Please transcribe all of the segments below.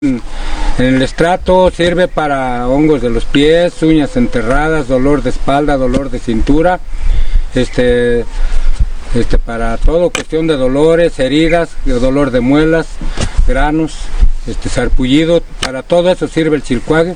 En el estrato sirve para hongos de los pies, uñas enterradas, dolor de espalda, dolor de cintura, para todo, cuestión de dolores, heridas, dolor de muelas, granos, sarpullido, para todo eso sirve el chilcuague.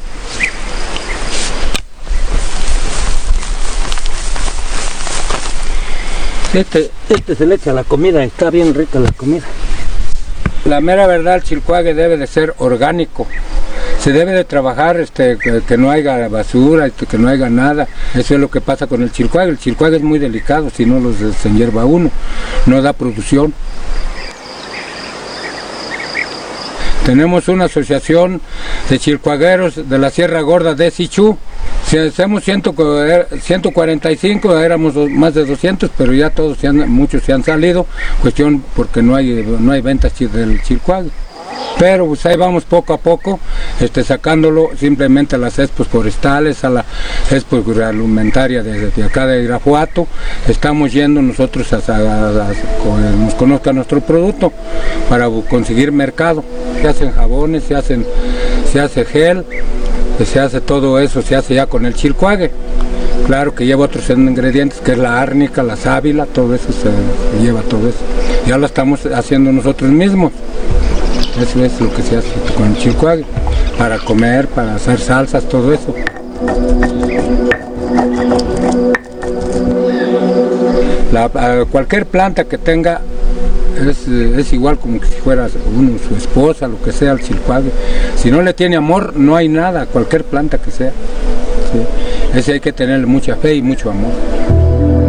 Se le echa a la comida, está bien rica la comida. La mera verdad, el chilcuague debe de ser orgánico. Se debe de trabajar que no haya basura, que no haya nada. Eso es lo que pasa con el chilcuague. El chilcuague es muy delicado, si no los desenhierva uno, no da producción. Tenemos una asociación de chilcuagueros de la Sierra Gorda de Sichú. Si hacemos 145, éramos más de 200, pero ya todos muchos se han salido, cuestión porque no hay ventas del chilcuague. Pero pues ahí vamos poco a poco, sacándolo simplemente a las expos forestales, a la expo agroalimentaria de acá de Irapuato. Estamos yendo nosotros a que nos conozca nuestro producto para conseguir mercado. Se hacen jabones, se hace gel, se hace todo eso, se hace ya con el chilcuague. Claro que lleva otros ingredientes, que es la árnica, la sábila, todo eso se lleva todo eso. Ya lo estamos haciendo nosotros mismos. Eso es lo que se hace con el chilcuague, para comer, para hacer salsas, todo eso. Cualquier planta que tenga es igual como que si fuera uno, su esposa, lo que sea, el chilcuague. Si no le tiene amor, no hay nada, cualquier planta que sea. ¿Sí? Ese hay que tenerle mucha fe y mucho amor.